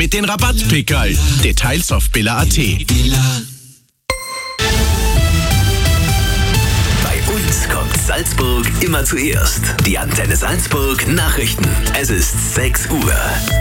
mit den Rabattpickerl. Details auf billa.at. Bei uns kommt Salzburg immer zuerst. Die Antenne Salzburg Nachrichten. Es ist 6 Uhr.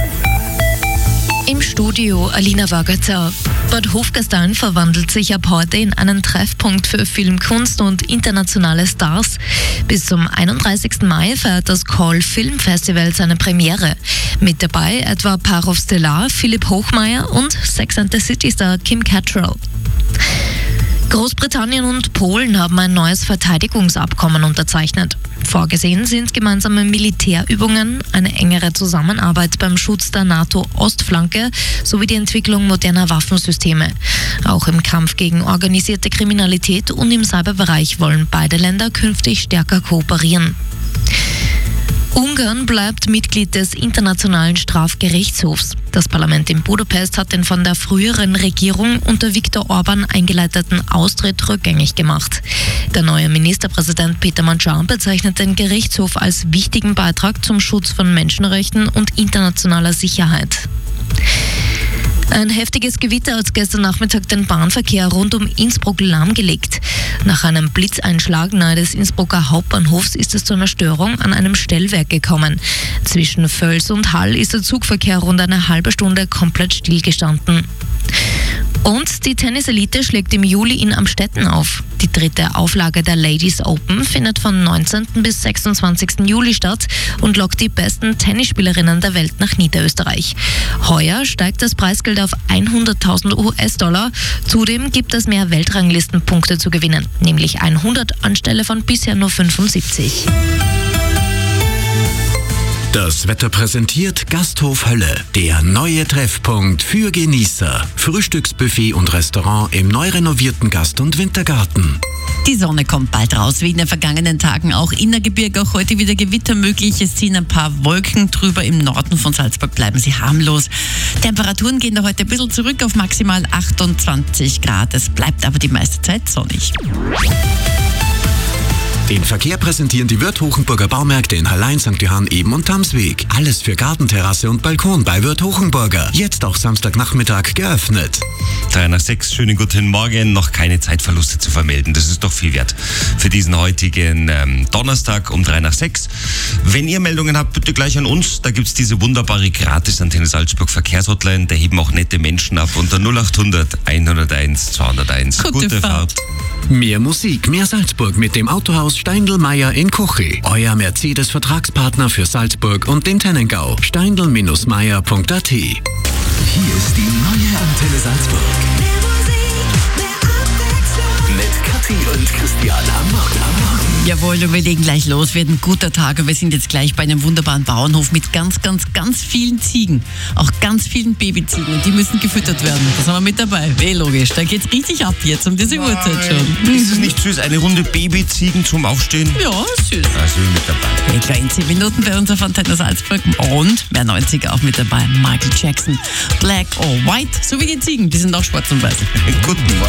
Im Studio Alina Wagerzer. Bad Hofgastein verwandelt sich ab heute in einen Treffpunkt für Filmkunst und internationale Stars. Bis zum 31. Mai feiert das Call Film Festival seine Premiere. Mit dabei etwa Parov Stellar, Philipp Hochmeier und Sex and the City Star Kim Cattrall. Großbritannien und Polen haben ein neues Verteidigungsabkommen unterzeichnet. Vorgesehen sind gemeinsame Militärübungen, eine engere Zusammenarbeit beim Schutz der NATO-Ostflanke sowie die Entwicklung moderner Waffensysteme. Auch im Kampf gegen organisierte Kriminalität und im Cyberbereich wollen beide Länder künftig stärker kooperieren. Ungarn bleibt Mitglied des Internationalen Strafgerichtshofs. Das Parlament in Budapest hat den von der früheren Regierung unter Viktor Orban eingeleiteten Austritt rückgängig gemacht. Der neue Ministerpräsident Peter Mantzan bezeichnet den Gerichtshof als wichtigen Beitrag zum Schutz von Menschenrechten und internationaler Sicherheit. Ein heftiges Gewitter hat gestern Nachmittag den Bahnverkehr rund um Innsbruck lahmgelegt. Nach einem Blitzeinschlag nahe des Innsbrucker Hauptbahnhofs ist es zu einer Störung an einem Stellwerk gekommen. Zwischen Völs und Hall ist der Zugverkehr rund eine halbe Stunde komplett stillgestanden. Und die Tenniselite schlägt im Juli in Amstetten auf. Die dritte Auflage der Ladies Open findet von 19. bis 26. Juli statt und lockt die besten Tennisspielerinnen der Welt nach Niederösterreich. Heuer steigt das Preisgeld auf 100.000 US-Dollar. Zudem gibt es mehr Weltranglistenpunkte zu gewinnen, nämlich 100 anstelle von bisher nur 75. Das Wetter präsentiert Gasthof Hölle, der neue Treffpunkt für Genießer. Frühstücksbuffet und Restaurant im neu renovierten Gast- und Wintergarten. Die Sonne kommt bald raus, wie in den vergangenen Tagen auch Innergebirge. Auch heute wieder Gewitter möglich. Es ziehen ein paar Wolken drüber. Im Norden von Salzburg bleiben sie harmlos. Temperaturen gehen da heute ein bisschen zurück auf maximal 28 Grad. Es bleibt aber die meiste Zeit sonnig. Den Verkehr präsentieren die Wirth Hochenburger Baumärkte in Hallein, St. Johann, Eben und Tamsweg. Alles für Gartenterrasse und Balkon bei Wirth Hochenburger. Jetzt auch Samstagnachmittag geöffnet. 3 nach 6, schönen guten Morgen. Noch keine Zeitverluste zu vermelden. Das ist doch viel wert für diesen heutigen Donnerstag um 3 nach 6. Wenn ihr Meldungen habt, bitte gleich an uns. Da gibt's diese wunderbare Gratis-Antenne Salzburg Verkehrshotline. Da heben auch nette Menschen ab unter 0800 101 201. Gute Fahrt. Mehr Musik, mehr Salzburg mit dem Autohaus Steindl-Meyer in Kuchi. Euer Mercedes-Vertragspartner für Salzburg und den Tennengau. steindl-meyer.at. Hier ist die neue Antenne Salzburg. Mit Kathi und Christian am Morgen. Jawohl, und wir legen gleich los. Wird ein guter Tag und wir sind jetzt gleich bei einem wunderbaren Bauernhof mit ganz vielen Ziegen. Auch ganz vielen Babyziegen. Und die müssen gefüttert werden. Das haben wir mit dabei. Logisch. Da geht's richtig ab jetzt um diese Uhrzeit schon. Ist es nicht süß? Eine Runde Babyziegen zum Aufstehen? Ja, süß. Also mit dabei. Etwa in 10 Minuten bei uns auf Antenne Salzburg. Und mehr 90er auch mit dabei. Michael Jackson, Black or White, so wie die Ziegen. Die sind auch schwarz und weiß. Guten Morgen.